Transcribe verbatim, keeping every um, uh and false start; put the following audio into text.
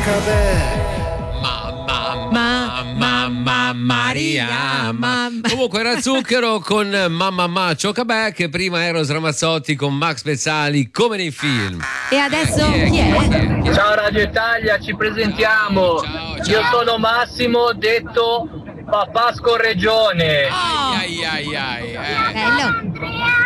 Mamma, mamma, mamma Maria. Ma... Comunque era Zucchero con Mamma Ma Ciocabè, che prima Eros Ramazzotti con Max Pezzali, come nei film. E adesso Eh, chi è? Chi è? Chi è? Ciao Radio Italia, ci presentiamo. Ciao, ciao, Io ciao. sono Massimo, detto Papà Scorreggione. Ai ai ai ai. eh. Bello.